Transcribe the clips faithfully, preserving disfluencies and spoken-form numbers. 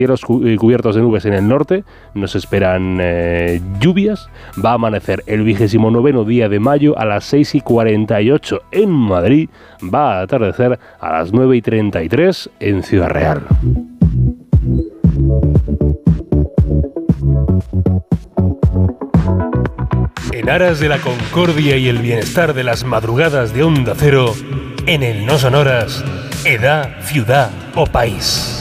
Cielos cubiertos de nubes en el norte, nos esperan eh, lluvias. Va a amanecer el vigésimo noveno día de mayo a las seis y cuarenta y ocho en Madrid. Va a atardecer a las nueve y treinta y tres en Ciudad Real. En aras de la concordia y el bienestar de las madrugadas de Onda Cero, en el No Sonoras, edad, ciudad o país.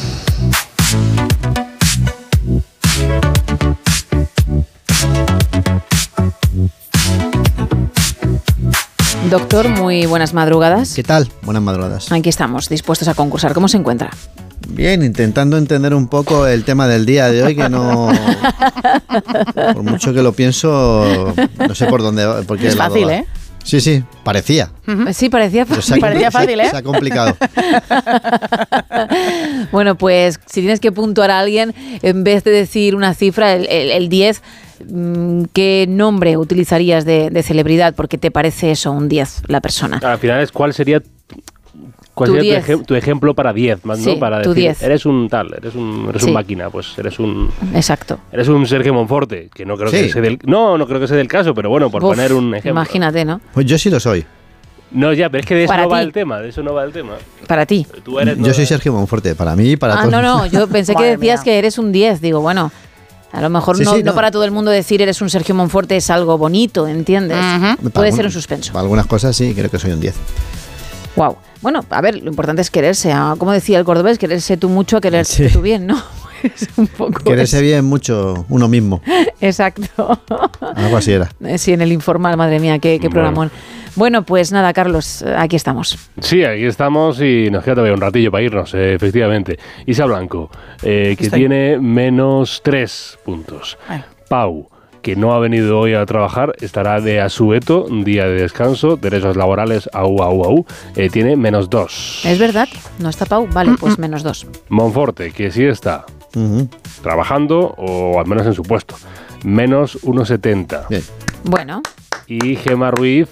Doctor, muy buenas madrugadas. ¿Qué tal? Buenas madrugadas. Aquí estamos, dispuestos a concursar. ¿Cómo se encuentra? Bien, intentando entender un poco el tema del día de hoy, que no... Por mucho que lo pienso, no sé por dónde va. Es fácil, va. ¿eh? Sí, sí, parecía. Uh-huh. Sí, parecía fácil. Parecía fácil, ¿eh? Se ha complicado. Bueno, pues si tienes que puntuar a alguien, en vez de decir una cifra, el, el, el diez, ¿qué nombre utilizarías de, de celebridad? Porque te parece eso, un diez, la persona. Al final es cuál sería... ¿Cuál tu sería tu, ejem- tu ejemplo para diez? Más, sí, ¿no? Para tu decir, diez. Eres un tal, eres un, eres Sí. un máquina, pues eres un... Exacto. Eres un Sergio Monforte, que no creo Sí. que sea del... No, no creo que sea del caso, pero bueno, por Uf, poner un ejemplo. Imagínate, ¿no? Pues yo sí lo soy. No, ya, pero es que de eso Para no va ti. el tema, de eso no va el tema. Para ti. Tú eres... Yo no- soy Sergio Monforte, para mí y para Ah, todos. no, no, yo pensé que Madre decías mía. que eres un diez. Digo, bueno, a lo mejor Sí, no, sí, no no. para todo el mundo decir eres un Sergio Monforte es algo bonito, ¿entiendes? Ujú. Puede Para ser un algún- suspenso. Para algunas cosas sí, creo que soy un diez. Wow. Bueno, a ver, lo importante es quererse. ah, Como decía el cordobés, quererse tú mucho a quererse Sí. tú bien, ¿no? Es un poco Quererse eso. bien mucho uno mismo. Exacto. Algo así era. Eh, Sí, en el informal, madre mía, qué, qué Bueno. programón. Bueno, pues nada, Carlos, eh, aquí estamos. Sí, aquí estamos y nos queda todavía un ratillo para irnos, eh, efectivamente. Isa Blanco, eh, que Estoy. tiene menos tres puntos. Ay. Pau, que no ha venido hoy a trabajar, estará de asueto, un día de descanso, derechos laborales, au, au, au, eh, tiene menos dos. ¿Es verdad? ¿No está Pau? Vale, pues menos dos. Monforte, que sí está Ujú. trabajando, o al menos en su puesto, menos uno setenta. Bien. Bueno, Y Gemma Ruiz,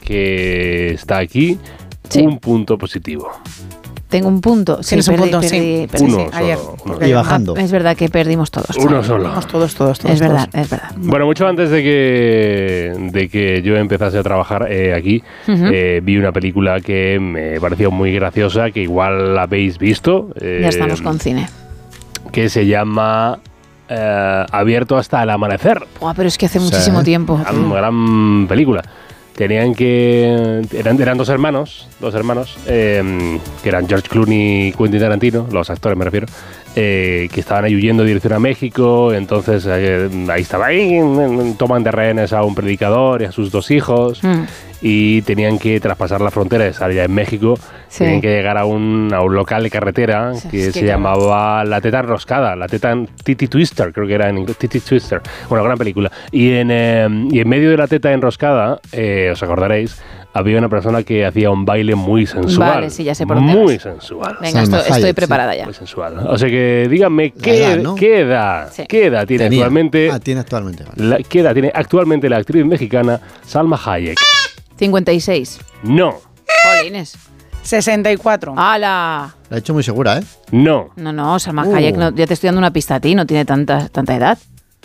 que está aquí, Sí. un punto positivo. tengo un punto. Sí, Tienes un perdí, punto, perdí, sí. perdí, Uno sí. solo. ayer. uno. Y bajando. Ah, es verdad que perdimos todos. Uno solo. Todos, todos, todos, todos. Es verdad, es verdad. Bueno, mucho antes de que, de que yo empezase a trabajar eh, aquí, Ujú. eh, vi una película que me pareció muy graciosa, que igual la habéis visto. eh, Ya estamos con cine. Que se llama eh, Abierto hasta el amanecer. Buah, pero es que hace Sí. muchísimo tiempo. Gran, gran película. Tenían que... Eran, eran dos hermanos, dos hermanos, eh, que eran George Clooney y Quentin Tarantino, los actores me refiero, eh, que estaban ahí huyendo de dirección a México, entonces eh, ahí estaba ahí, toman de rehenes a un predicador y a sus dos hijos, Mm. y tenían que traspasar la frontera, estar ya en México, Sí. tenían que llegar a un, a un local de carretera Sí, que es que se claro. llamaba La Teta Enroscada, La Teta en- Titi Twister, creo que era en inglés, Titi Twister, bueno, gran película. Y en, eh, y en medio de La Teta Enroscada, eh, os acordaréis, había una persona que hacía un baile muy sensual. Vale, sí, ya sé por dónde Muy vas. sensual. Venga, Salma estoy, estoy Hayek, preparada ya. Muy sensual. O sea que díganme, ¿qué edad, edad, ¿no? ¿qué edad, Sí. qué edad tiene Tenía. actualmente? Ah, tiene actualmente. Vale. La, ¿Qué edad tiene actualmente la actriz mexicana Salma Hayek? cincuenta y seis. No, Jolines. sesenta y cuatro. ¡Hala! La he hecho muy segura, ¿eh? no. No, no, Salma Uh. Hayek, no, ya te estoy dando una pista a ti, no tiene tanta, tanta edad.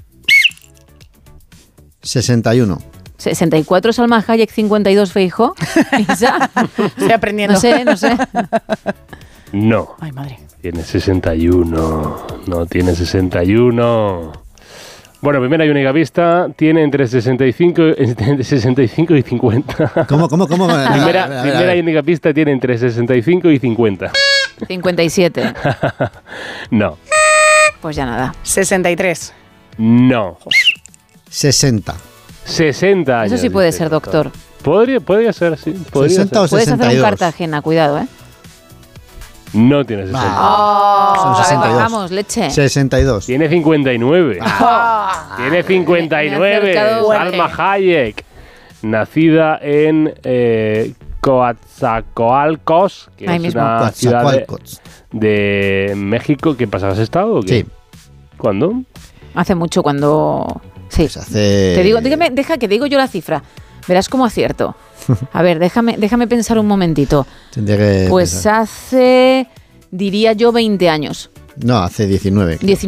sesenta y uno. sesenta y cuatro Salma Hayek, cincuenta y dos Feijóo. Isa, Estoy aprendiendo. no sé, no sé. No. Ay, madre. Tiene sesenta y uno. No tiene sesenta y uno. Bueno, primera y única pista, tiene entre sesenta y cinco, entre sesenta y cinco y cincuenta. ¿Cómo, cómo, cómo? A ver, a ver, Primera, a ver, a primera ver. y única pista tiene entre sesenta y cinco y cincuenta. cincuenta y siete. No, Pues ya nada. sesenta y tres. no. sesenta. sesenta años. Eso sí puede dice ser, el doctor. Podría, podría ser, sí. Podría sesenta o ser. Puedes hacer sesenta y un dos. Cartagena, cuidado, ¿eh? No tiene sesenta. Ah. Oh, Son a ver, sesenta y dos. bajamos, leche. sesenta y dos. Tiene cincuenta y nueve. Ah. Tiene cincuenta y Me he nueve. acercado Salma Hayek. Nacida en eh, Coatzacoalcos, que Ahí es mismo. una ciudad de, Coatzacoalcos. de México. ¿Qué pasa? ¿Has estado o qué? Sí. ¿Cuándo? Hace mucho cuando... Sí. Pues hace... Te digo, dígame, deja que digo yo la cifra. Verás cómo acierto. A ver, déjame, déjame pensar un momentito. Tendría que Pues pensar. hace, diría yo, veinte años. No, hace diecinueve. diecinueve